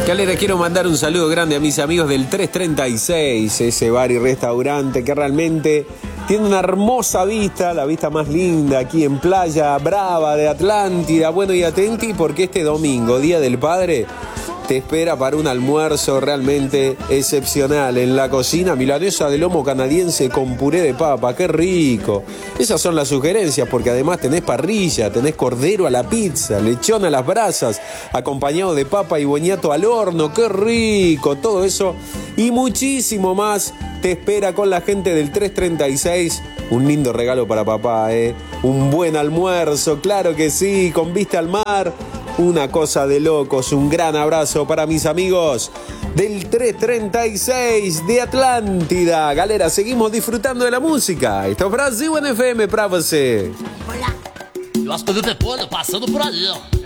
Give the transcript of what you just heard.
Calera, quiero mandar un saludo grande a mis amigos del 336, ese bar y restaurante que realmente tiene una hermosa vista, la vista más linda aquí en Playa Brava de Atlántida. Bueno, y atenti porque este domingo, Día del Padre, te espera para un almuerzo realmente excepcional. En la cocina, milanesa de lomo canadiense con puré de papa, ¡qué rico! Esas son las sugerencias, porque además tenés parrilla, tenés cordero a la pizza, lechón a las brasas, acompañado de papa y boñato al horno, ¡qué rico! Todo eso y muchísimo más te espera con la gente del 336. Un lindo regalo para papá, ¿eh? Un buen almuerzo, claro que sí, con vista al mar. Una cosa de locos. Un gran abrazo para mis amigos del 336 de Atlántida. Galera, seguimos disfrutando de la música. Esto es Brasil en FM pra você. Olá, eu acho que eu vi passando por ali, ó.